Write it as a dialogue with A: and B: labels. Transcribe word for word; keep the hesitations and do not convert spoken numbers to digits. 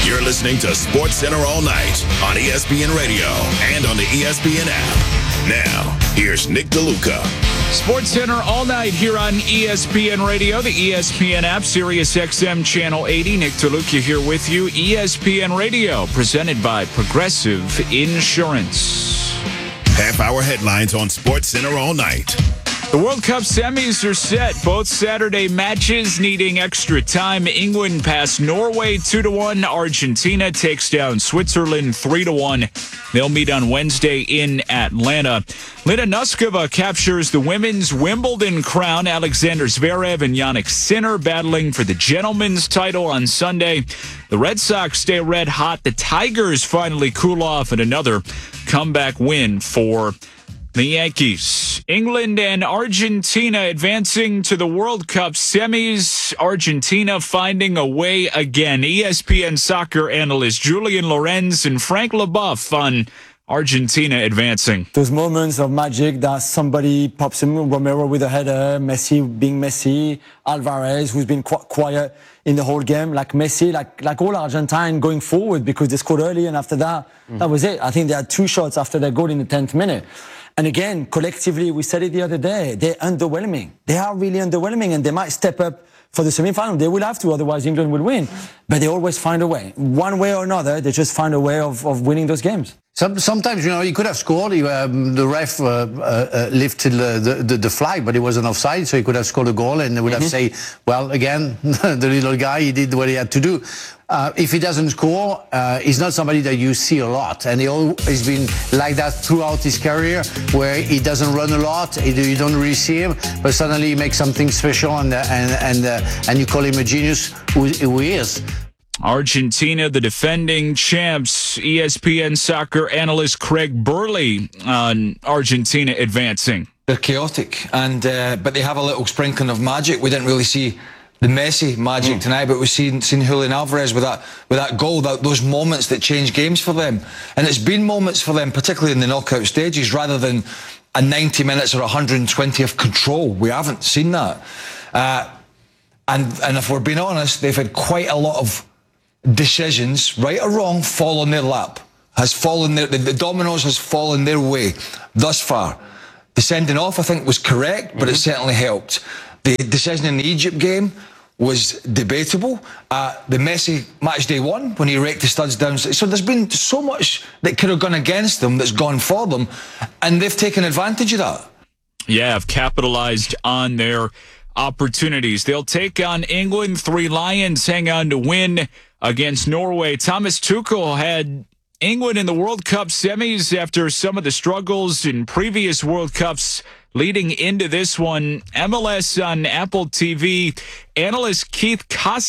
A: You're listening to SportsCenter all night on E S P N Radio and on the E S P N app. Now, here's Nick DeLuca.
B: SportsCenter all night here on E S P N Radio, the E S P N app, Sirius X M Channel eighty. Nick DeLuca here with you. E S P N Radio, presented by Progressive Insurance.
A: Half-hour headlines on SportsCenter all night.
B: The World Cup semis are set. Both Saturday matches needing extra time. England passed Norway two to one. Argentina takes down Switzerland three to one. They'll meet on Wednesday in Atlanta. Lena Noskova captures the women's Wimbledon crown. Alexander Zverev and Jannik Sinner battling for the gentleman's title on Sunday. The Red Sox stay red hot. The Tigers finally cool off in another comeback win for the Yankees. England and Argentina advancing to the World Cup semis. Argentina finding a way again. E S P N soccer analyst Julian Lorenz and Frank LeBeuf on Argentina advancing.
C: Those moments of magic that somebody pops in, Romero with a header, Messi being Messi, Alvarez, who's been quite quiet in the whole game, like Messi, like like all Argentine going forward because they scored early and after that, mm. that was it. I think they had two shots after their goal in the tenth minute. And again, collectively, we said it the other day, they're underwhelming. They are really underwhelming, and they might step up for the semi-final. They will have to, otherwise England will win. But they always find a way. One way or another, they just find a way of, of winning those games.
D: Some, sometimes, you know, he could have scored. He, um, the ref uh, uh, lifted the, the, the flag, but it was an offside, so he could have scored a goal, and they would mm-hmm. have said, well, again, the little guy, he did what he had to do. Uh, if he doesn't score, uh, he's not somebody that you see a lot. And he always been like that throughout his career, where he doesn't run a lot, you don't really see him, but suddenly he makes something special, and, uh, and, and, uh, and you call him a genius, who, who he is.
B: Argentina, the defending champs. E S P N soccer analyst Craig Burley on Argentina advancing.
E: They're chaotic, and uh, but they have a little sprinkling of magic. We didn't really see the Messi magic mm. tonight, but we've seen, seen Julian Alvarez with that with that goal, that, those moments that change games for them. And it's been moments for them, particularly in the knockout stages, rather than a ninety minutes or one hundred twenty of control. We haven't seen that. Uh, and, and if we're being honest, they've had quite a lot of decisions, right or wrong, fall on their lap. Has fallen their, the, the dominoes has fallen their way thus far. The sending off, I think, was correct, but mm-hmm. it certainly helped. The decision in the Egypt game was debatable. Uh, the Messi match day one, when he raked the studs down. So there's been so much that could have gone against them that's gone for them, and they've taken advantage of that.
B: Yeah, have capitalized on their opportunities. They'll take on England. Three Lions hang on to win against Norway. Thomas Tuchel had England in the World Cup semis after some of the struggles in previous World Cups leading into this one. M L S on Apple T V. Analyst Keith Costa